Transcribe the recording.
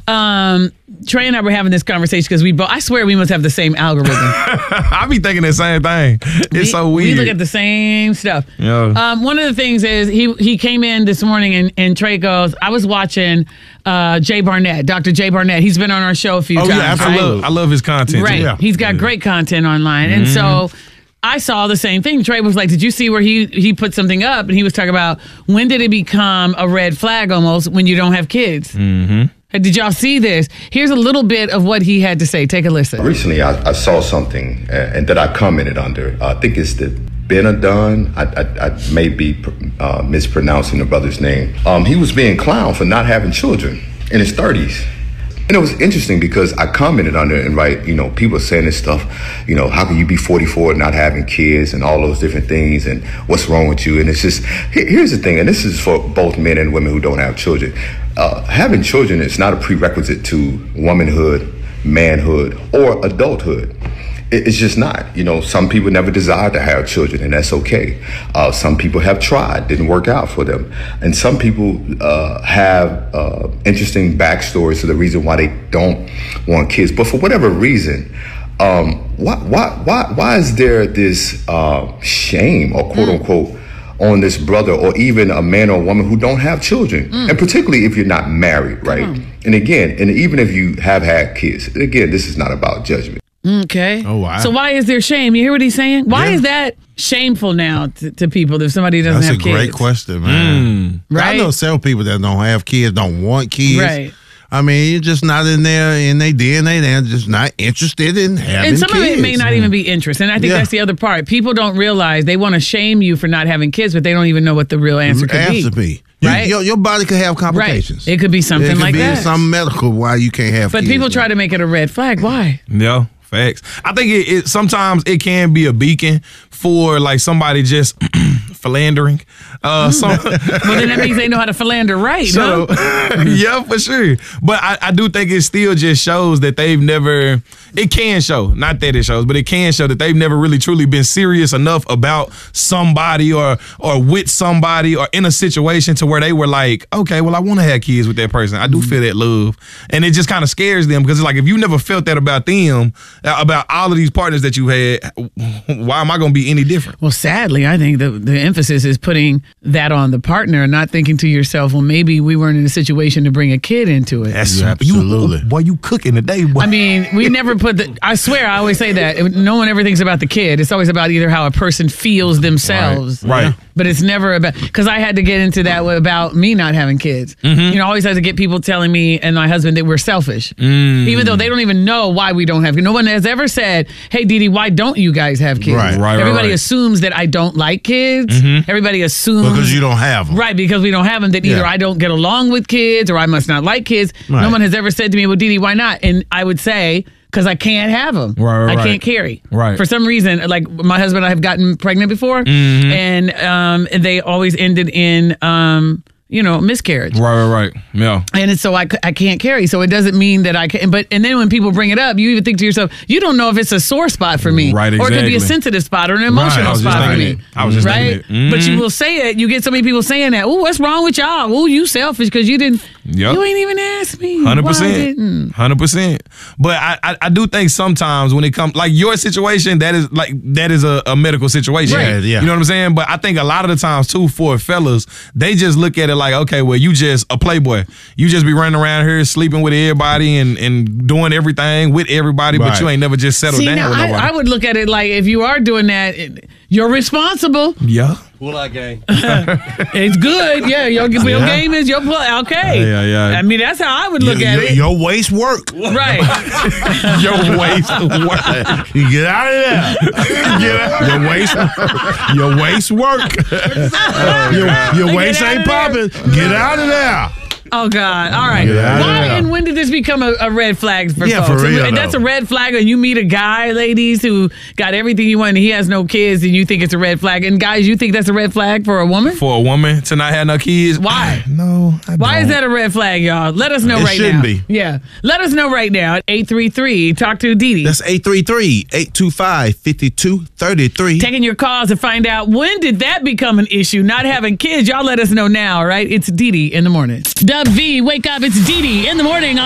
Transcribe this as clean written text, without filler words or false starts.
Trey and I were having this conversation because I swear we must have the same algorithm. I be thinking the same thing. It's so weird. We look at the same stuff. Yeah. One of the things is he came in this morning and Trey goes, I was watching Jay Barnett, Dr. Jay Barnett. He's been on our show a few times. Yeah, I love his content. Right. Yeah. He's got great content online. And so I saw the same thing. Trey was like, did you see where he put something up? And he was talking about when did it become a red flag almost when you don't have kids? Mm-hmm. Did y'all see this? Here's a little bit of what he had to say. Take a listen. Recently, I saw something and that I commented under. I think it's the Benadon. I may be mispronouncing the brother's name. He was being clowned for not having children in his 30s. And it was interesting because I commented under it and people are saying this stuff, how can you be 44 and not having kids and all those different things and what's wrong with you? And it's just, here's the thing, and this is for both men and women who don't have children. Having children is not a prerequisite to womanhood, manhood, or adulthood. It's just not. Some people never desire to have children, and that's okay. Some people have tried, didn't work out for them. And some people have interesting backstories to the reason why they don't want kids. But for whatever reason, why is there this shame or quote unquote on this brother or even a man or woman who don't have children? And particularly if you're not married, right? And even if you have had kids, again, this is not about judgment. Okay. Oh, wow. So why is there shame? You hear what he's saying? Why is that shameful now to people if somebody doesn't have kids? That's a great question, man. Right? I know several people that don't have kids, don't want kids. Right. I mean, you're just not in their DNA. They're just not interested in having And kids. some of it may not even be interest. And I think that's the other part. People don't realize they want to shame you for not having kids, but they don't even know what the real answer could be. Right? Your body could have complications. Right. It could be something like that. It could be some medical why you can't have kids. But people try to make it a red flag. Why? Yeah. Facts. I think it sometimes it can be a beacon for like somebody just philandering. Well, then that means they know how to philander right, so, yeah, for sure. But I do think it still just shows that they've never, it can show, not that it shows, but it can show that they've never really truly been serious enough about somebody or with somebody or in a situation to where they were like, okay, well, I want to have kids with that person. I do feel that love. And it just kind of scares them because it's like, if you never felt that about them, about all of these partners that you had, why am I going to be any different? Well, sadly, I think the emphasis is putting that on the partner and not thinking to yourself, well, maybe we weren't in a situation to bring a kid into it. That's absolutely. Boy, you cooking today, boy. I mean, we never put I swear, I always say that. No one ever thinks about the kid. It's always about either how a person feels themselves. Right. But it's never about, because I had to get into that about me not having kids. I always had to get people telling me and my husband that we're selfish. Even though they don't even know why we don't have kids. No one has ever said, hey, Didi, why don't you guys have kids? Right. Everybody assumes that I don't like kids. Everybody assumes. Because you don't have them. Right, because we don't have them, that either I don't get along with kids or I must not like kids. Right. No one has ever said to me, well, Didi, why not? And I would say, because I can't have them. Right. I can't carry. Right. For some reason, like my husband and I have gotten pregnant before, and they always ended in, miscarriage. Right. Yeah. And it's so I can't carry. So it doesn't mean that I can. And then when people bring it up, you even think to yourself, you don't know if it's a sore spot for me. Right, Or it could be a exactly. sensitive spot or an emotional spot for me. I was just right? thinking it. But you will say it. You get so many people saying that. Oh, what's wrong with y'all? Oh, you selfish because you didn't. Yep. You ain't even asked me. 100%. 100%. But I do think sometimes when it comes, like your situation, that is a medical situation. Right. Yeah. You know what I'm saying? But I think a lot of the times too, for fellas, they just look at it like, okay, well, you just a playboy. You just be running around here sleeping with everybody and doing everything with everybody, but you ain't never just settled down with nobody. I would look at it like if you are doing that, you're responsible. Yeah. Pull out game. It's good. Yeah, your game is your play. Okay. Yeah. I mean, that's how I would look at it. Your waist work. Right. Your waist work. You get out of there. Your waist work. Your waist ain't popping. Get out of there. Oh, God. All right. Yeah, Why yeah. and when did this become a red flag for Yeah, folks? for real, And that's a red flag, and you meet a guy, ladies, who got everything you want, and he has no kids, and you think it's a red flag. And guys, you think that's a red flag for a woman? For a woman to not have no kids? Why? No, I don't. Why is that a red flag, y'all? Let us know right now. It shouldn't be. Yeah. Let us know right now at 833. Talk to Didi. That's 833-825-5233. Taking your calls to find out when did that become an issue, not having kids. Y'all let us know now, all right? It's Didi in the morning. Dub V, wake up. It's Didi in the morning.